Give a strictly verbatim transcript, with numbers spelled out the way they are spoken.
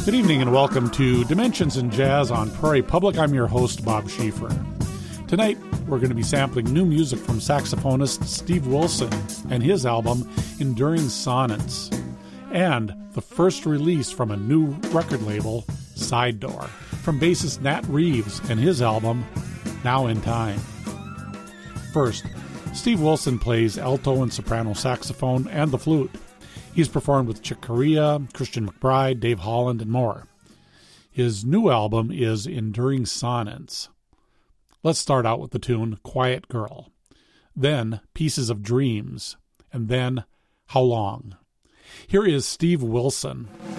Good evening and welcome to Dimensions in Jazz on Prairie Public. I'm your host, Bob Schieffer. Tonight, we're going to be sampling new music from saxophonist Steve Wilson and his album, Enduring Sonnets, and the first release from a new record label, Side Door, from bassist Nat Reeves and his album, Now in Time. First, Steve Wilson plays alto and soprano saxophone and the flute. He's performed with Chick Corea, Christian McBride, Dave Holland, and more. His new album is Enduring Sonnets. Let's start out with the tune Quiet Girl, then Pieces of Dreams, and then How Long. Here is Steve Wilson.